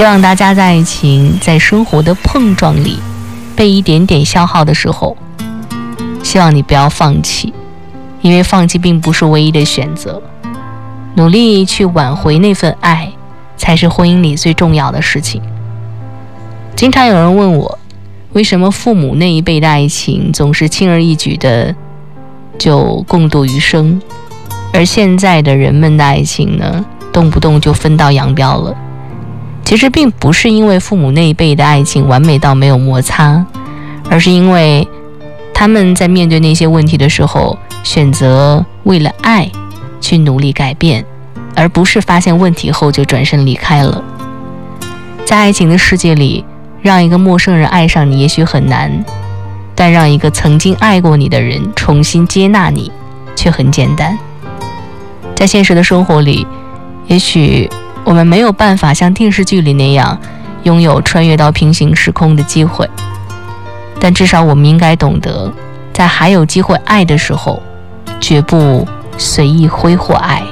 希望大家在爱情在生活的碰撞里被一点点消耗的时候，希望你不要放弃，因为放弃并不是唯一的选择，努力去挽回那份爱才是婚姻里最重要的事情。经常有人问我，为什么父母那一辈的爱情总是轻而易举的就共度余生，而现在的人们的爱情呢，动不动就分道扬镳了。其实并不是因为父母那一辈的爱情完美到没有摩擦，而是因为他们在面对那些问题的时候，选择为了爱去努力改变，而不是发现问题后就转身离开了。在爱情的世界里，让一个陌生人爱上你也许很难，但让一个曾经爱过你的人重新接纳你却很简单。在现实的生活里，也许我们没有办法像电视剧里那样拥有穿越到平行时空的机会，但至少我们应该懂得，在还有机会爱的时候，绝不随意挥霍爱。